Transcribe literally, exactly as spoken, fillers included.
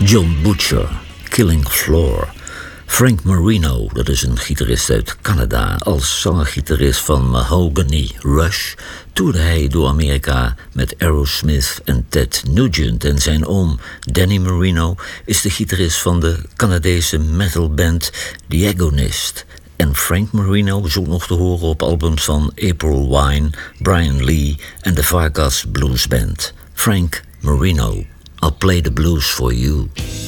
John Butcher, Killing Floor. Frank Marino, dat is een gitarist uit Canada. Als zanger-gitarist van Mahogany Rush toerde hij door Amerika met Aerosmith en Ted Nugent. En zijn oom Danny Marino is de gitarist van de Canadese metalband The Agonist. En Frank Marino is ook nog te horen op albums van April Wine, Brian Lee en de Vargas Blues Band. Frank Marino, I'll play the blues for you.